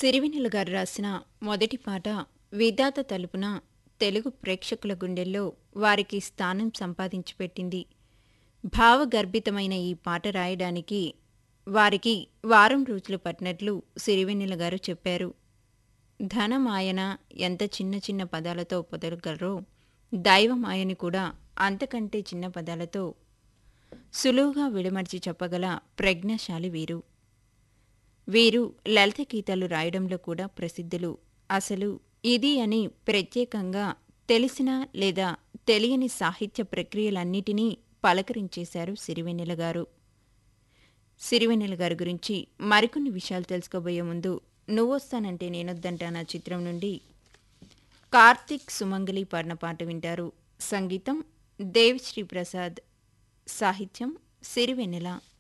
సిరివెన్నెల గారు రాసిన మొదటి పాట విధాత తలుపున తెలుగు ప్రేక్షకుల గుండెల్లో వారికి స్థానం సంపాదించి పెట్టింది. భావగర్భితమైన ఈ పాట రాయడానికి వారికి వారం రోజులు పట్టినట్లు సిరివెన్నెల గారు చెప్పారు. ధనమాయన ఎంత చిన్న చిన్న పదాలతో పొదలగలరో, దైవమాయని కూడా అంతకంటే చిన్న పదాలతో సులువుగా విడమర్చి చెప్పగల ప్రజ్ఞాశాలి వీరు. వీరు లలిత గీతాలు రాయడంలో కూడా ప్రసిద్ధులు. అసలు ఇది అని ప్రత్యేకంగా తెలిసిన లేదా తెలియని సాహిత్య ప్రక్రియలన్నిటినీ పలకరించేశారు సిరివెన్నెల గారు. సిరివెన్నెల గారి గురించి మరికొన్ని విషయాలు తెలుసుకోబోయే ముందు నువ్వొస్తానంటే నేనొద్దంటానా చిత్రం నుండి కార్తీక్ సుమంగళి పాడిన పాట వింటారు. సంగీతం దేవిశ్రీ ప్రసాద్, సాహిత్యం సిరివెన్నెల.